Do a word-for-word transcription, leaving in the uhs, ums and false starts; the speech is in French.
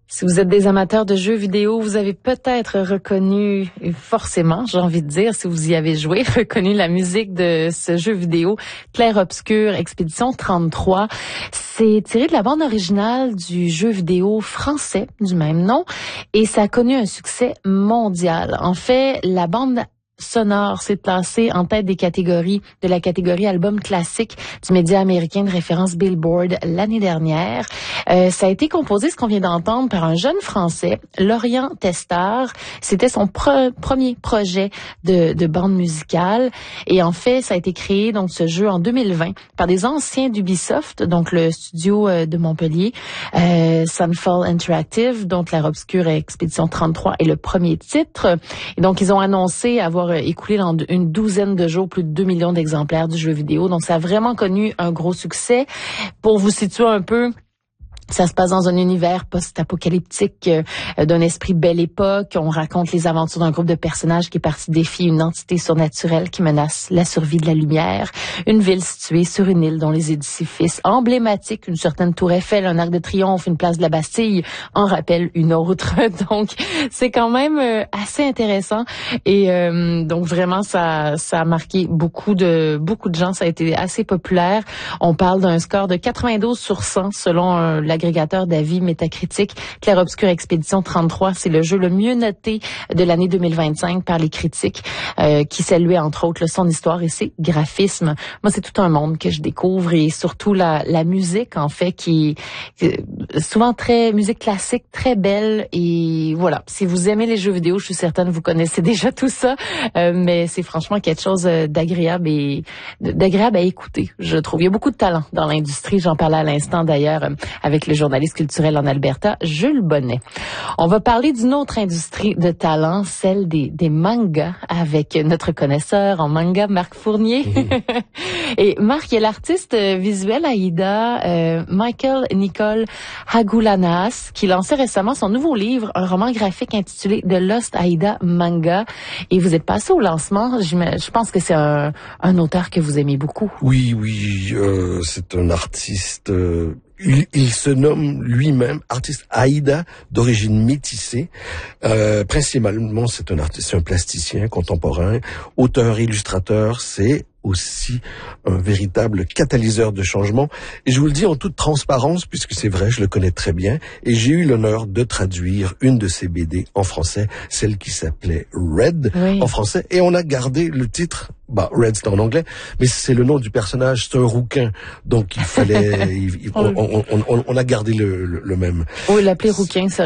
Si vous êtes des amateurs de jeux vidéo, vous avez peut-être reconnu, forcément, j'ai envie de dire, si vous y avez joué, reconnu la musique de ce jeu vidéo Clair Obscur Expédition trente-trois. C'est tiré de la bande originale du jeu vidéo français du même nom et ça a connu un succès mondial. En fait, la bande sonore s'est placé en tête des catégories de la catégorie album classique du média américain de référence Billboard l'année dernière. Euh, ça a été composé, ce qu'on vient d'entendre, par un jeune Français, Lorient Testard. C'était son pre- premier projet de, de bande musicale et en fait, ça a été créé donc ce jeu en deux mille vingt par des anciens d'Ubisoft, donc le studio euh, de Montpellier, euh, Sunfall Interactive, dont Clair Obscur Expédition trente-trois est le premier titre. Et donc ils ont annoncé avoir écoulé dans une douzaine de jours plus de deux millions d'exemplaires du jeu vidéo. Donc, ça a vraiment connu un gros succès. Pour vous situer un peu, ça se passe dans un univers post-apocalyptique euh, d'un esprit belle époque. On raconte les aventures d'un groupe de personnages qui est parti défier une entité surnaturelle qui menace la survie de la lumière. Une ville située sur une île dont les édifices emblématiques, une certaine tour Eiffel, un arc de triomphe, une place de la Bastille, en rappellent une autre. Donc, c'est quand même euh, assez intéressant. Et euh, donc, vraiment, ça, ça a marqué beaucoup de, beaucoup de gens. Ça a été assez populaire. On parle d'un score de quatre-vingt-douze sur cent selon euh, la agrégateur d'avis Métacritique. Clair Obscur Expédition trente-trois, c'est le jeu le mieux noté de l'année deux mille vingt-cinq par les critiques, euh, qui saluaient entre autres son histoire et ses graphismes. Moi, c'est tout un monde que je découvre et surtout la, la musique, en fait, qui est souvent très musique classique, très belle. Et voilà, si vous aimez les jeux vidéo, je suis certaine vous connaissez déjà tout ça, euh, mais c'est franchement quelque chose d'agréable et d'agréable à écouter, je trouve. Il y a beaucoup de talent dans l'industrie. J'en parlais à l'instant d'ailleurs avec le journaliste culturel en Alberta, Jules Bonnet. On va parler d'une autre industrie de talent, celle des, des mangas, avec notre connaisseur en manga, Marc Fournier. Mmh. Et Marc, il y a l'artiste visuel Aïda, euh, Michael Nicole Hagulanas, qui lançait récemment son nouveau livre, un roman graphique intitulé The Lost Aïda Manga. Et vous êtes passé au lancement. Je, je pense que c'est un, un auteur que vous aimez beaucoup. Oui, oui, euh, c'est un artiste... Euh... Il, il se nomme lui-même artiste Aïda, d'origine métissée. Euh, principalement, c'est un artiste, c'est un plasticien contemporain, auteur, illustrateur. C'est aussi un véritable catalyseur de changement. Et je vous le dis en toute transparence, puisque c'est vrai, je le connais très bien. Et j'ai eu l'honneur de traduire une de ses B D en français, celle qui s'appelait Red, oui, en français. Et on a gardé le titre. Bah, Red, c'est en anglais, mais c'est le nom du personnage, c'est un rouquin. Donc, il fallait, il, on, on, on, on a gardé le, le, le même. Oui, l'appeler rouquin, c'est